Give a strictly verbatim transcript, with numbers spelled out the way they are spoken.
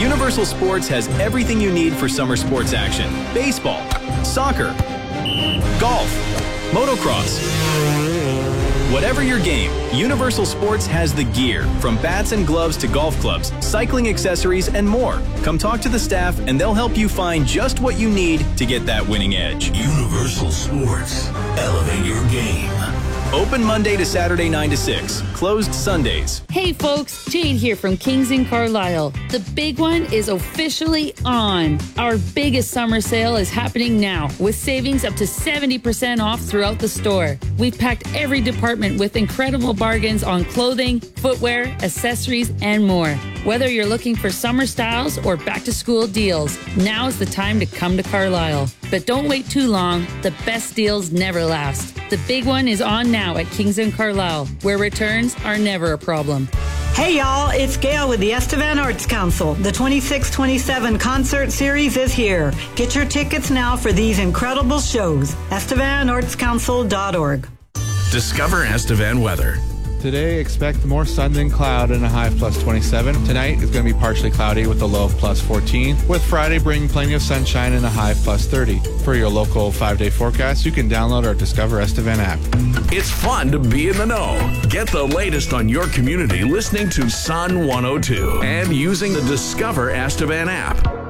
Universal Sports has everything you need for summer sports action. Baseball, soccer, golf, motocross. Whatever your game, Universal Sports has the gear, from bats and gloves to golf clubs, cycling accessories, and more. Come talk to the staff and they'll help you find just what you need to get that winning edge. Universal Sports. Elevate your game. Open Monday to Saturday nine to six. Closed Sundays. Hey folks, Jade here from Kings in Carlisle. The big one is officially on. Our biggest summer sale is happening now with savings up to seventy percent off throughout the store. We've packed every department with incredible bargains on clothing, footwear, accessories, and more. Whether you're looking for summer styles or back to school deals, now's the time to come to Carlisle. But don't wait too long. The best deals never last. The big one is on now at Kings in Carlisle, where returns are never a problem. Hey y'all, it's Gail with the Estevan Arts Council. The twenty-six twenty-seven concert series is here. Get your tickets now for these incredible shows. Estevan Arts Council dot org. Discover Estevan weather. Today, expect more sun than cloud and a high of plus twenty-seven. Tonight is going to be partially cloudy with a low of plus fourteen, with Friday bringing plenty of sunshine and a high of plus thirty. For your local five-day forecast, you can download our Discover Estevan app. It's fun to be in the know. Get the latest on your community listening to Sun one oh two and using the Discover Estevan app.